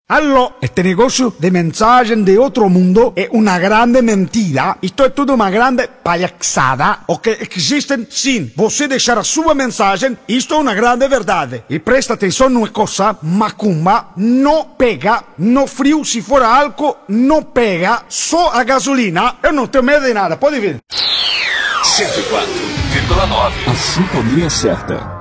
Alô, este negócio de mensagem de outro mundo é uma grande mentira. Isto é tudo uma grande palhaçada. O que existem, sim. Você deixar a sua mensagem, isto é uma grande verdade. E presta atenção numa coisa, macumba não pega no frio, se for álcool, não pega. Só a gasolina, eu não tenho medo de nada, pode vir. 104,9. A sintonia certa.